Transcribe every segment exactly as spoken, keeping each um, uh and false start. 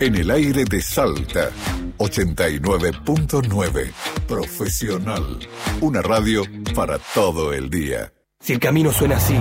En el aire de Salta, ochenta y nueve punto nueve. Profesional. Una radio para todo el día. Si el camino suena así,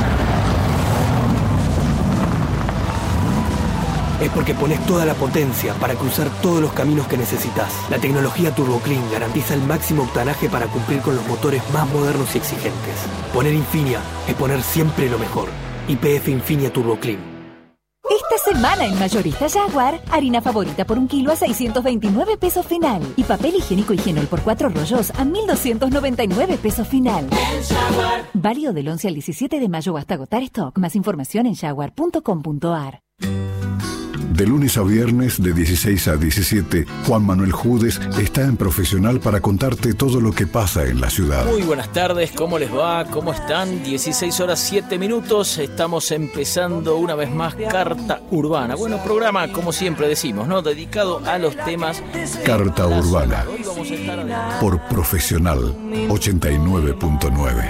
es porque pones toda la potencia para cruzar todos los caminos que necesitas. La tecnología TurboClean garantiza el máximo octanaje para cumplir con los motores más modernos y exigentes. Poner Infinia es poner siempre lo mejor. Y P F Infinia TurboClean. Esta semana en Mayorista Jaguar, harina favorita por un kilo a seiscientos veintinueve pesos final. Y papel higiénico Higienol por cuatro rollos a mil doscientos noventa y nueve pesos final. Válido del once al diecisiete de mayo hasta agotar stock. Más información en jaguar punto com punto a r. De lunes a viernes, de dieciséis a diecisiete, Juan Manuel Judes está en Profesional para contarte todo lo que pasa en la ciudad. Muy buenas tardes, ¿cómo les va? ¿Cómo están? dieciséis horas siete minutos, estamos empezando una vez más Carta Urbana. Bueno, programa, como siempre decimos, ¿no? Dedicado a los temas... Carta Urbana, Hoy vamos a estar... por Profesional, ochenta y nueve punto nueve.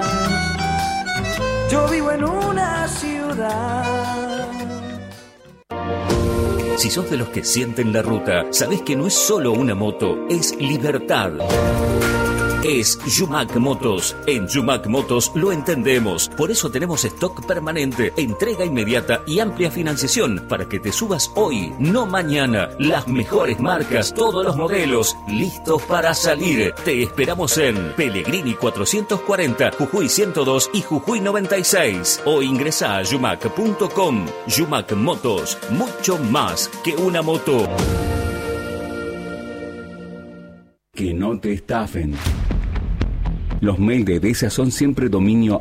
Yo vivo en una ciudad. Si sos de los que sienten la ruta, sabés que no es solo una moto, es libertad. Es Yumac Motos. En Yumac Motos lo entendemos. Por eso tenemos stock permanente, entrega inmediata y amplia financiación para que te subas hoy, no mañana. Las mejores marcas, todos los modelos, listos para salir. Te esperamos en Pellegrini cuatrocientos cuarenta, Jujuy ciento dos y Jujuy noventa y seis. O ingresa a yumac punto com. Yumac Motos, mucho más que una moto. Que no te estafen. Los mails de Edesa son siempre dominio